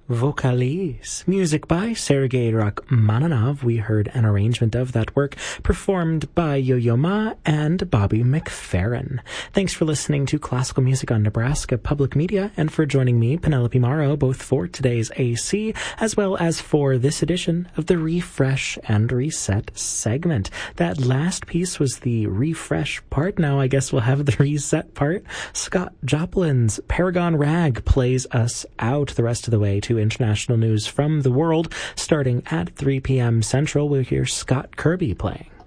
Vocalise, music by Sergei Rachmaninoff. We heard an arrangement of that work performed by Yo-Yo Ma and Bobby McFerrin. Thanks for listening to Classical Music on Nebraska Public Media and for joining me, Penelope Morrow, both for today's AC as well as for this edition of the Refresh and Reset segment. That last piece was the refresh part. Now I guess we'll have the reset part. Scott Joplin's Paragon Rag plays us out the rest of the way to international news from the world. Starting at 3 p.m. Central, we'll hear Scott Kirby playing.